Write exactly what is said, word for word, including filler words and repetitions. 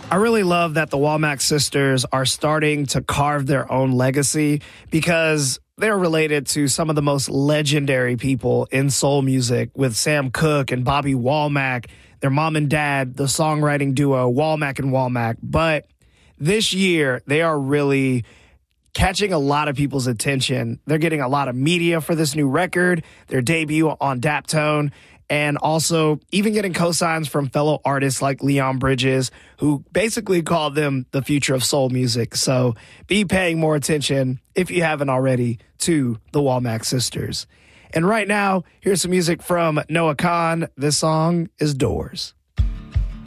I really love that the Womack sisters are starting to carve their own legacy because they're related to some of the most legendary people in soul music with Sam Cooke and Bobby Womack, their mom and dad, the songwriting duo Womack and Womack. But this year, they are really catching a lot of people's attention. They're getting a lot of media for this new record, their debut on Daptone, and also even getting cosigns from fellow artists like Leon Bridges, who basically called them the future of soul music. So be paying more attention, if you haven't already, to the Womack sisters. And right now, here's some music from Noah Kahan. This song is Doors.